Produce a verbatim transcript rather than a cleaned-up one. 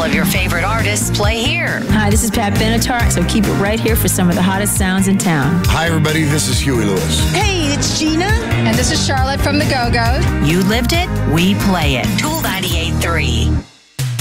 of your favorite artists play here. Hi, this is Pat Benatar, so keep it right here for some of the hottest sounds in town. Hi, everybody. This is Huey Lewis. Hey, it's Gina. And this is Charlotte from the Go-Go's. You lived it, we play it. Tool ninety-eight point three.